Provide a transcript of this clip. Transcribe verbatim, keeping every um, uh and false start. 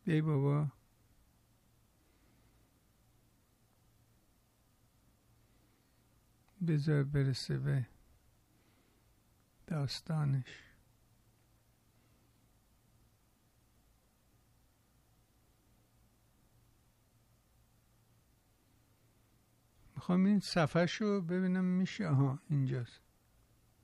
ای بابا بذار برسه به داستانش. میخوام این صفحه شو ببینم میشه. آها اینجاست.